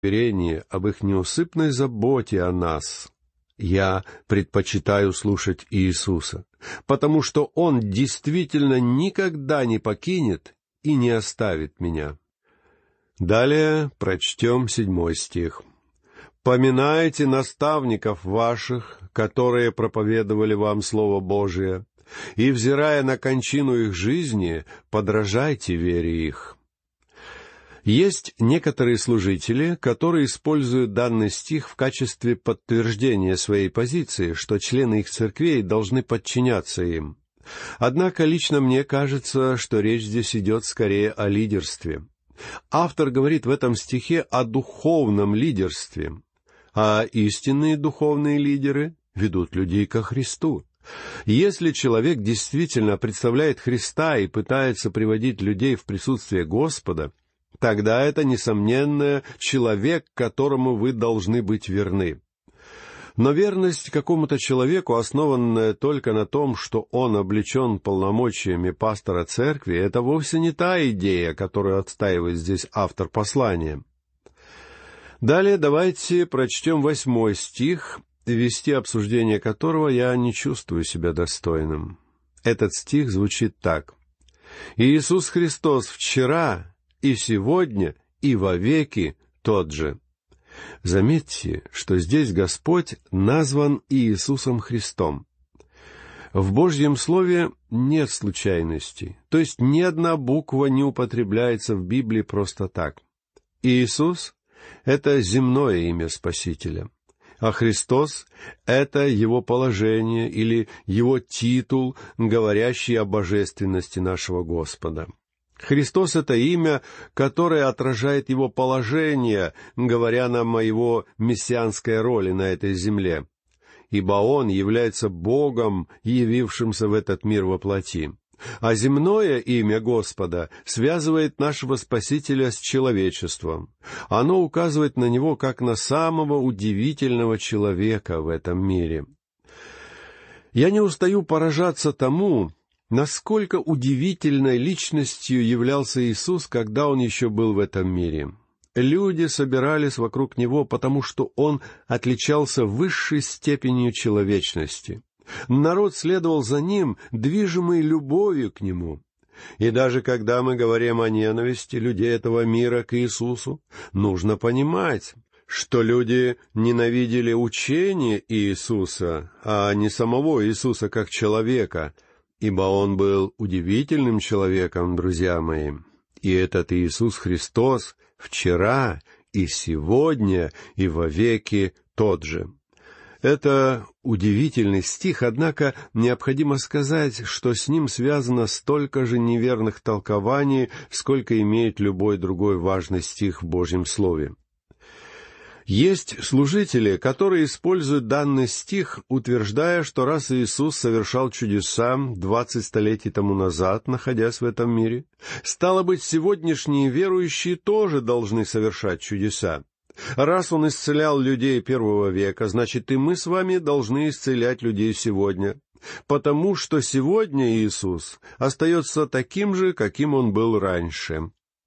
уверение об их неусыпной заботе о нас, я предпочитаю слушать Иисуса, потому что Он действительно никогда не покинет и не оставит меня. Далее прочтем 7 стих. «Поминайте наставников ваших, которые проповедовали вам Слово Божие, и, взирая на кончину их жизни, подражайте вере их». Есть некоторые служители, которые используют данный стих в качестве подтверждения своей позиции, что члены их церквей должны подчиняться им. Однако лично мне кажется, что речь здесь идет скорее о лидерстве. Автор говорит в этом стихе о духовном лидерстве, а истинные духовные лидеры ведут людей ко Христу. Если человек действительно представляет Христа и пытается приводить людей в присутствие Господа, тогда это, несомненно, человек, которому вы должны быть верны. Но верность какому-то человеку, основанная только на том, что он облечен полномочиями пастора церкви, это вовсе не та идея, которую отстаивает здесь автор послания. Далее давайте прочтем 8 стих, вести обсуждение которого я не чувствую себя достойным. Этот стих звучит так. «Иисус Христос вчера и сегодня и вовеки тот же». Заметьте, что здесь Господь назван Иисусом Христом. В Божьем Слове нет случайностей, то есть ни одна буква не употребляется в Библии просто так. Иисус — это земное имя Спасителя, а Христос — это Его положение или Его титул, говорящий о божественности нашего Господа. Христос — это имя, которое отражает Его положение, говоря нам о Его мессианской роли на этой земле, ибо Он является Богом, явившимся в этот мир во плоти. А земное имя Господа связывает нашего Спасителя с человечеством. Оно указывает на Него как на самого удивительного человека в этом мире. Я не устаю поражаться тому, насколько удивительной личностью являлся Иисус, когда Он еще был в этом мире. Люди собирались вокруг Него, потому что Он отличался высшей степенью человечности. Народ следовал за Ним, движимый любовью к Нему. И даже когда мы говорим о ненависти людей этого мира к Иисусу, нужно понимать, что люди ненавидели учение Иисуса, а не самого Иисуса как человека, ибо Он был удивительным человеком, друзья мои. И этот Иисус Христос вчера и сегодня и вовеки тот же. Это удивительный стих, однако необходимо сказать, что с ним связано столько же неверных толкований, сколько имеет любой другой важный стих в Божьем Слове. Есть служители, которые используют данный стих, утверждая, что раз Иисус совершал чудеса 20 столетий тому назад, находясь в этом мире, стало быть, сегодняшние верующие тоже должны совершать чудеса. Раз Он исцелял людей первого века, значит, и мы с вами должны исцелять людей сегодня, потому что сегодня Иисус остается таким же, каким Он был раньше.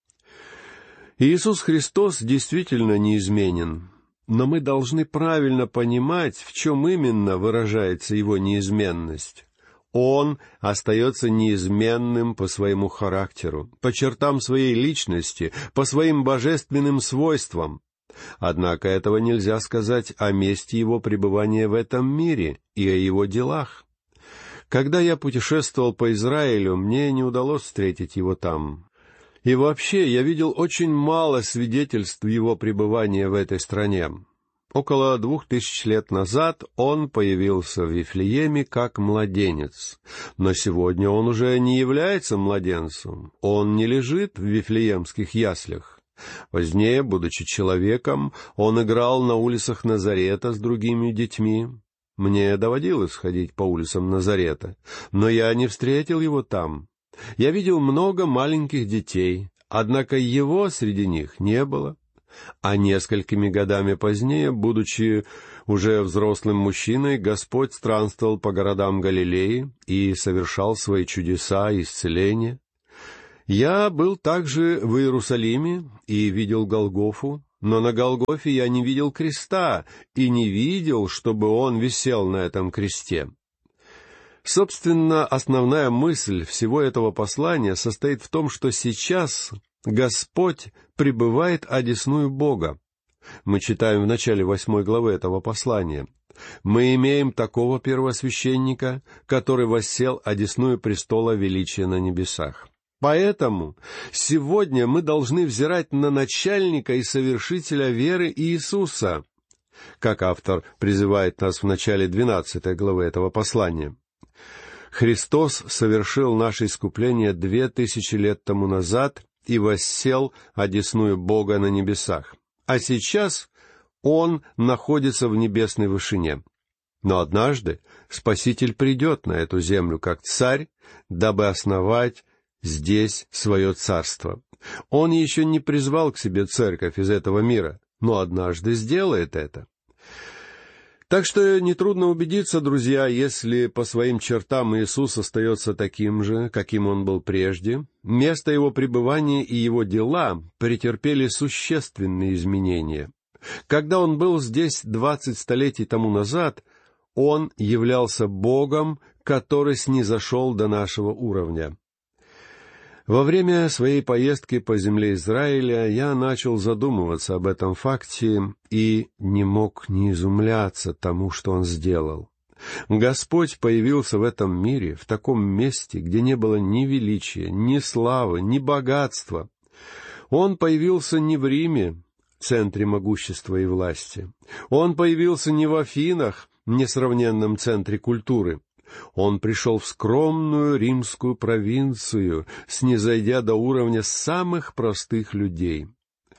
Иисус Христос действительно неизменен, но мы должны правильно понимать, в чем именно выражается Его неизменность. Он остается неизменным по своему характеру, по чертам своей личности, по своим божественным свойствам. Однако этого нельзя сказать о месте Его пребывания в этом мире и о Его делах. Когда я путешествовал по Израилю, мне не удалось встретить Его там. И вообще, я видел очень мало свидетельств Его пребывания в этой стране. Около 2000 лет назад Он появился в Вифлееме как младенец. Но сегодня Он уже не является младенцем. Он не лежит в вифлеемских яслях. Позднее, будучи человеком, Он играл на улицах Назарета с другими детьми. Мне доводилось ходить по улицам Назарета, но я не встретил Его там. Я видел много маленьких детей, однако Его среди них не было. А несколькими годами позднее, будучи уже взрослым мужчиной, Господь странствовал по городам Галилеи и совершал свои чудеса и исцеления. Я был также в Иерусалиме и видел Голгофу, но на Голгофе я не видел креста и не видел, чтобы он висел на этом кресте». Собственно, основная мысль всего этого послания состоит в том, что сейчас Господь пребывает одесную Бога. Мы читаем в начале 8 главы этого послания. «Мы имеем такого первосвященника, который воссел одесную престола величия на небесах». Поэтому сегодня мы должны взирать на начальника и совершителя веры Иисуса, как автор призывает нас в начале 12 главы этого послания. Христос совершил наше искупление 2000 лет тому назад и воссел одесную Бога на небесах. А сейчас Он находится в небесной вышине. Но однажды Спаситель придет на эту землю как царь, дабы основать здесь свое царство. Он еще не призвал к себе церковь из этого мира, но однажды сделает это. Так что нетрудно убедиться, друзья, если по своим чертам Иисус остается таким же, каким Он был прежде, место Его пребывания и Его дела претерпели существенные изменения. Когда Он был здесь 20 столетий тому назад, Он являлся Богом, который снизошел до нашего уровня. Во время своей поездки по земле Израиля я начал задумываться об этом факте и не мог не изумляться тому, что Он сделал. Господь появился в этом мире, в таком месте, где не было ни величия, ни славы, ни богатства. Он появился не в Риме, центре могущества и власти. Он появился не в Афинах, несравненном центре культуры. Он пришел в скромную римскую провинцию, снизойдя до уровня самых простых людей.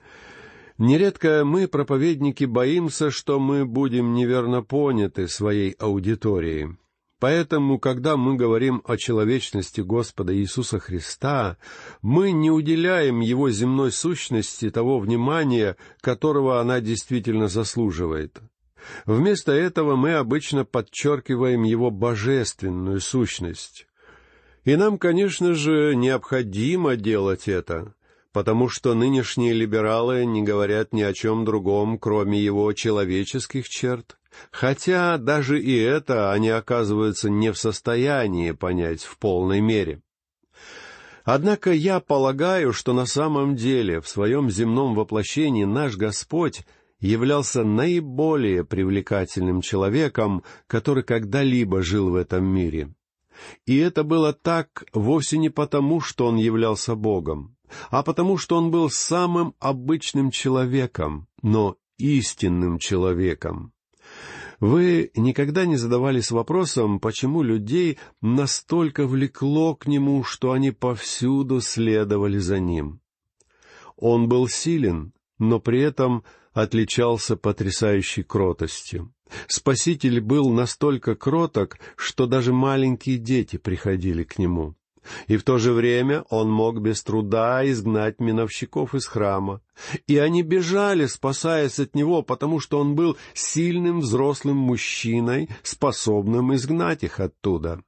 Нередко мы, проповедники, боимся, что мы будем неверно поняты своей аудиторией. Поэтому, когда мы говорим о человечности Господа Иисуса Христа, мы не уделяем Его земной сущности того внимания, которого она действительно заслуживает. Вместо этого мы обычно подчеркиваем Его божественную сущность. И нам, конечно же, необходимо делать это, потому что нынешние либералы не говорят ни о чем другом, кроме Его человеческих черт, хотя даже и это они оказываются не в состоянии понять в полной мере. Однако я полагаю, что на самом деле в своем земном воплощении наш Господь являлся наиболее привлекательным человеком, который когда-либо жил в этом мире. И это было так вовсе не потому, что Он являлся Богом, а потому, что Он был самым обычным человеком, но истинным человеком. Вы никогда не задавались вопросом, почему людей настолько влекло к Нему, что они повсюду следовали за Ним? Он был силен, но при этом отличался потрясающей кротостью. Спаситель был настолько кроток, что даже маленькие дети приходили к Нему. И в то же время Он мог без труда изгнать миновщиков из храма. И они бежали, спасаясь от Него, потому что Он был сильным взрослым мужчиной, способным изгнать их оттуда.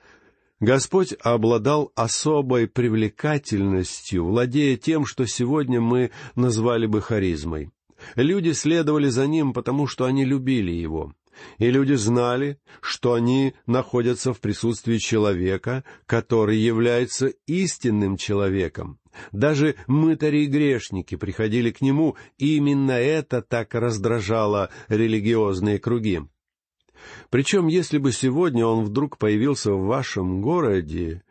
Господь обладал особой привлекательностью, владея тем, что сегодня мы назвали бы харизмой. Люди следовали за Ним, потому что они любили Его. И люди знали, что они находятся в присутствии человека, который является истинным человеком. Даже мытари и грешники приходили к Нему, и именно это так раздражало религиозные круги. Причем, если бы сегодня Он вдруг появился в вашем городе,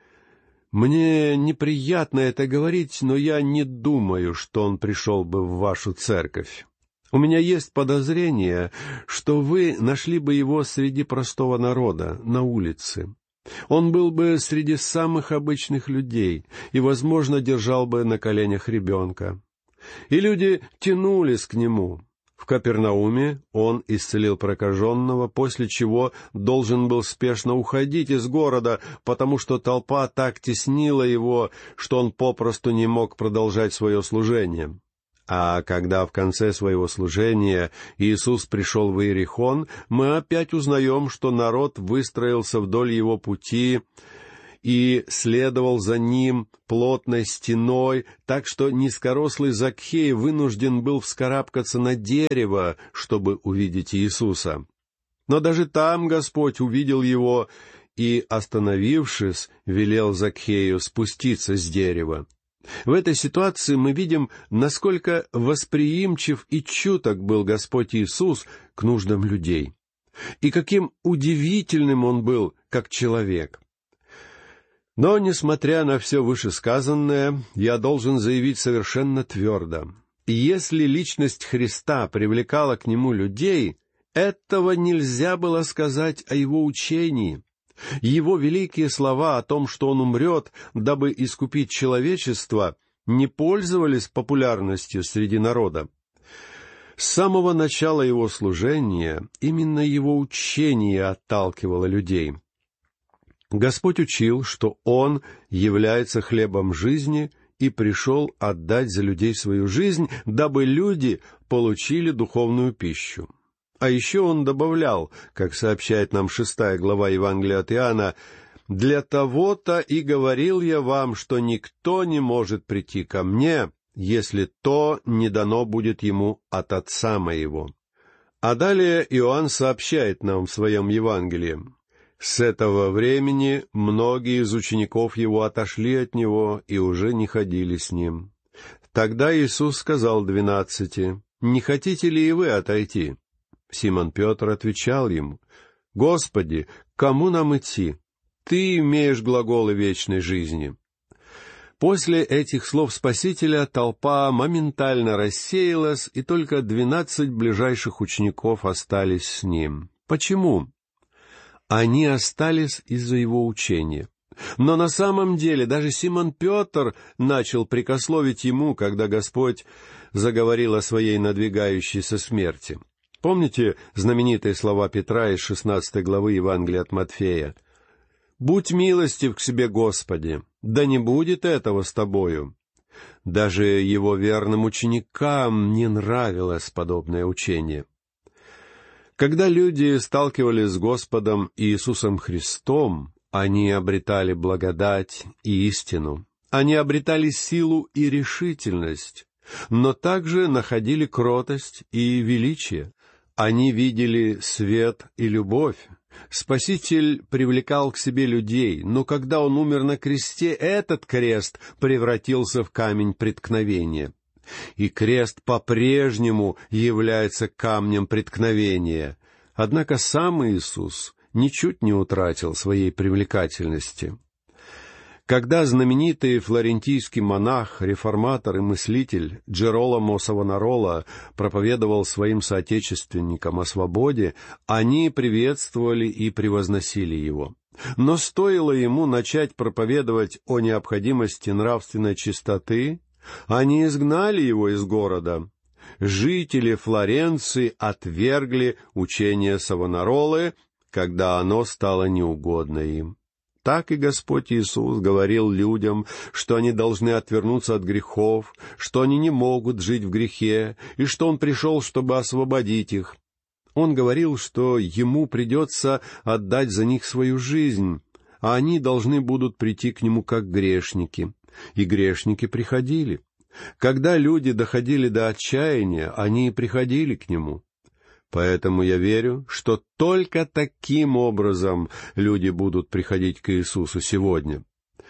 мне неприятно это говорить, но я не думаю, что Он пришел бы в вашу церковь. У меня есть подозрение, что вы нашли бы Его среди простого народа, на улице. Он был бы среди самых обычных людей и, возможно, держал бы на коленях ребенка. И люди тянулись к Нему. В Капернауме Он исцелил прокаженного, после чего должен был спешно уходить из города, потому что толпа так теснила Его, что Он попросту не мог продолжать свое служение. А когда в конце своего служения Иисус пришел в Иерихон, мы опять узнаем, что народ выстроился вдоль Его пути, и следовал за ним плотной стеной, так что низкорослый Закхей вынужден был вскарабкаться на дерево, чтобы увидеть Иисуса. Но даже там Господь увидел его и, остановившись, велел Закхею спуститься с дерева. В этой ситуации мы видим, насколько восприимчив и чуток был Господь Иисус к нуждам людей, и каким удивительным Он был как человек. Но, несмотря на все вышесказанное, я должен заявить совершенно твердо: если личность Христа привлекала к Нему людей, этого нельзя было сказать о Его учении. Его великие слова о том, что Он умрет, дабы искупить человечество, не пользовались популярностью среди народа. С самого начала Его служения именно Его учение отталкивало людей. Господь учил, что Он является хлебом жизни и пришел отдать за людей свою жизнь, дабы люди получили духовную пищу. А еще Он добавлял, как сообщает нам 6 глава Евангелия от Иоанна: «Для того-то и говорил я вам, что никто не может прийти ко мне, если то не дано будет ему от Отца моего». А далее Иоанн сообщает нам в своем Евангелии: «С этого времени многие из учеников его отошли от него и уже не ходили с ним. Тогда Иисус сказал 12: «Не хотите ли и вы отойти?» Симон Петр отвечал ему: «Господи, кому нам идти? Ты имеешь глаголы вечной жизни». После этих слов Спасителя толпа моментально рассеялась, и только 12 ближайших учеников остались с ним. Почему? Они остались из-за его учения. Но на самом деле даже Симон Петр начал прекословить ему, когда Господь заговорил о своей надвигающейся смерти. Помните знаменитые слова Петра из 16 главы Евангелия от Матфея? «Будь милостив к себе, Господи, да не будет этого с тобою». Даже его верным ученикам не нравилось подобное учение. Когда люди сталкивались с Господом Иисусом Христом, они обретали благодать и истину. Они обретали силу и решительность, но также находили кротость и величие. Они видели свет и любовь. Спаситель привлекал к себе людей, но когда Он умер на кресте, этот крест превратился в камень преткновения. И крест по-прежнему является камнем преткновения. Однако сам Иисус ничуть не утратил своей привлекательности. Когда знаменитый флорентийский монах, реформатор и мыслитель Джероламо Савонарола проповедовал своим соотечественникам о свободе, они приветствовали и превозносили его. Но стоило ему начать проповедовать о необходимости нравственной чистоты, они изгнали его из города. Жители Флоренции отвергли учение Савонаролы, когда оно стало неугодно им. Так и Господь Иисус говорил людям, что они должны отвернуться от грехов, что они не могут жить в грехе, и что Он пришел, чтобы освободить их. Он говорил, что Ему придется отдать за них свою жизнь, а они должны будут прийти к Нему как грешники. И грешники приходили. Когда люди доходили до отчаяния, они и приходили к Нему. Поэтому я верю, что только таким образом люди будут приходить к Иисусу сегодня.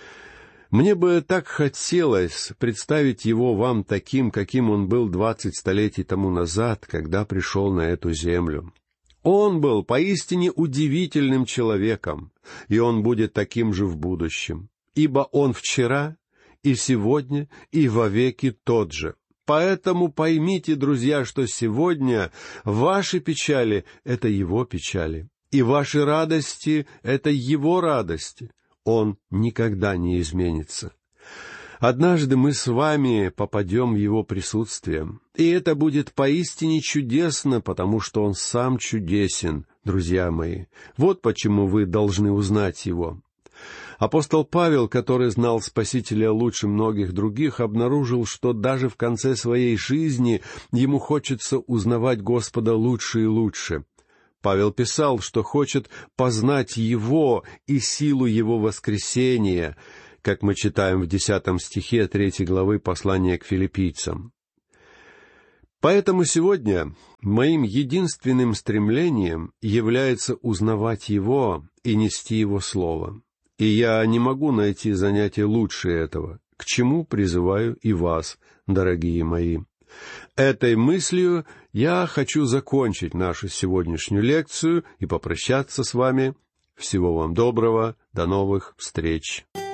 Мне бы так хотелось представить Его вам таким, каким Он был 20 столетий тому назад, когда пришел на эту землю. Он был поистине удивительным человеком, и Он будет таким же в будущем, ибо Он вчера и сегодня и вовеки тот же. Поэтому поймите, друзья, что сегодня ваши печали — это Его печали, и ваши радости — это Его радости. Он никогда не изменится. Однажды мы с вами попадем в Его присутствие, и это будет поистине чудесно, потому что Он сам чудесен, друзья мои. Вот почему вы должны узнать Его. Апостол Павел, который знал Спасителя лучше многих других, обнаружил, что даже в конце своей жизни ему хочется узнавать Господа лучше и лучше. Павел писал, что хочет познать Его и силу Его воскресения, как мы читаем в 10 стихе 3 главы послания к филиппийцам. Поэтому сегодня моим единственным стремлением является узнавать Его и нести Его Слово. И я не могу найти занятие лучше этого, к чему призываю и вас, дорогие мои. Этой мыслью я хочу закончить нашу сегодняшнюю лекцию и попрощаться с вами. Всего вам доброго, до новых встреч.